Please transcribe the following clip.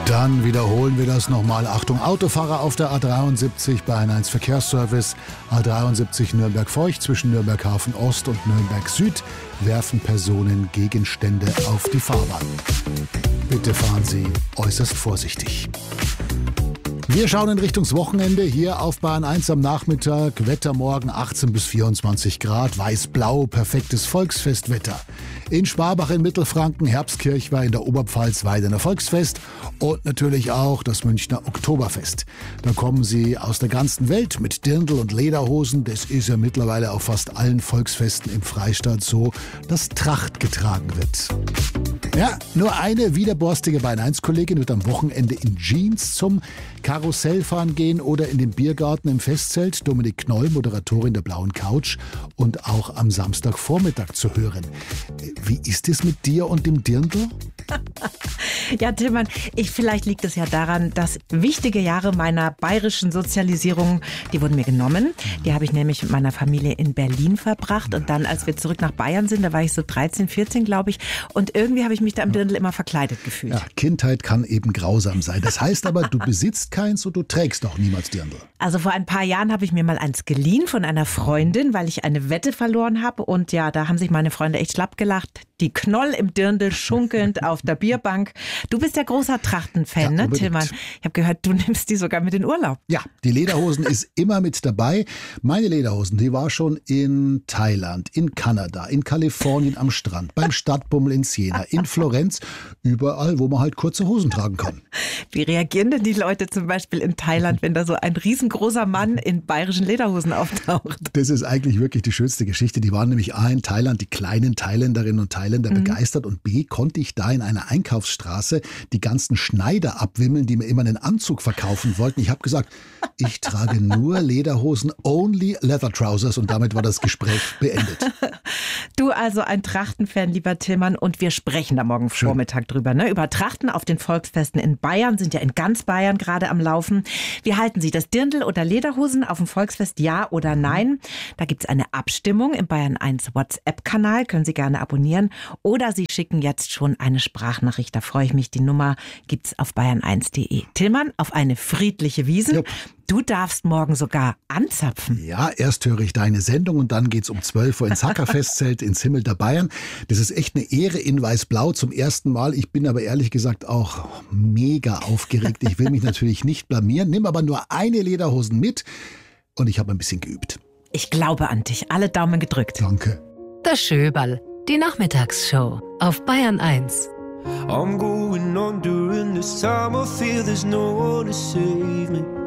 Dann wiederholen wir das nochmal. Achtung, Autofahrer auf der A73 bei 1 Verkehrsservice. A73 Nürnberg-Feucht zwischen Nürnberg-Hafen Ost und Nürnberg-Süd werfen Personen Gegenstände auf die Fahrbahn. Bitte fahren Sie äußerst vorsichtig. Wir schauen in Richtung Wochenende hier auf Bahn 1 am Nachmittag. Wetter morgen 18 bis 24 Grad, weiß-blau, perfektes Volksfestwetter. In Schwabach in Mittelfranken, Herbstkirchweih in der Oberpfalz, Weidener Volksfest und natürlich auch das Münchner Oktoberfest. Da kommen sie aus der ganzen Welt mit Dirndl und Lederhosen. Das ist ja mittlerweile auf fast allen Volksfesten im Freistaat so, dass Tracht getragen wird. Ja, nur eine widerborstige Bahn 1-Kollegin wird am Wochenende in Jeans zum Karussellfahren gehen oder in den Biergarten im Festzelt. Dominik Knoll, Moderatorin der Blauen Couch und auch am Samstagvormittag zu hören. Wie ist es mit dir und dem Dirndl? Ja, Tillmann, vielleicht liegt es ja daran, dass wichtige Jahre meiner bayerischen Sozialisierung, die wurden mir genommen. Die habe ich nämlich mit meiner Familie in Berlin verbracht. Und dann, als wir zurück nach Bayern sind, da war ich so 13, 14, glaube ich. Und irgendwie habe ich mich da im Dirndl immer verkleidet gefühlt. Ja, Kindheit kann eben grausam sein. Das heißt aber, du besitzt keins und du trägst auch niemals Dirndl. Also vor ein paar Jahren habe ich mir mal eins geliehen von einer Freundin, weil ich eine Wette verloren habe. Und ja, da haben sich meine Freunde echt schlapp gelacht. Die Knoll im Dirndl schunkelnd auf der Bierbank. Du bist ja großer Trachten-Fan, ja, ne, Tillmann? Ich habe gehört, du nimmst die sogar mit in Urlaub. Ja, die Lederhosen ist immer mit dabei. Meine Lederhosen, die war schon in Thailand, in Kanada, in Kalifornien am Strand, beim Stadtbummel in Siena, in Florenz, überall, wo man halt kurze Hosen tragen kann. Wie reagieren denn die Leute zum Beispiel in Thailand, wenn da so ein riesengroßer Mann in bayerischen Lederhosen auftaucht? Das ist eigentlich wirklich die schönste Geschichte. Die waren nämlich A in Thailand, die kleinen Thailänderinnen und Thailänder begeistert und B konnte ich da in einer Einkaufsstraße die ganzen Schneider abwimmeln, die mir immer einen Anzug verkaufen wollten. Ich habe gesagt, ich trage nur Lederhosen, only leather trousers und damit war das Gespräch beendet. Du also ein Trachtenfan, lieber Tillmann, und wir sprechen da morgen Vormittag drüber. Ne? Über Trachten auf den Volksfesten in Bayern, sind ja in ganz Bayern gerade am Laufen. Wie halten Sie das? Dirndl oder Lederhosen auf dem Volksfest, ja oder nein? Da gibt es eine Abstimmung im Bayern 1 WhatsApp-Kanal, können Sie gerne abonnieren. Oder Sie schicken jetzt schon eine Sprachnachricht, da freue ich mich. Die Nummer gibt's auf bayern1.de. Tillmann, auf eine friedliche Wiesn. Jupp. Du darfst morgen sogar anzapfen. Ja, erst höre ich deine Sendung und dann geht's um 12 Uhr ins Hackerfestzelt ins Himmel der Bayern. Das ist echt eine Ehre in Weiß-Blau zum ersten Mal. Ich bin aber ehrlich gesagt auch mega aufgeregt. Ich will mich natürlich nicht blamieren, nimm aber nur eine Lederhosen mit und ich habe ein bisschen geübt. Ich glaube an dich. Alle Daumen gedrückt. Danke. Das Schöberl, die Nachmittagsshow auf Bayern 1. I'm going on during this time. I feel there's no one to save me.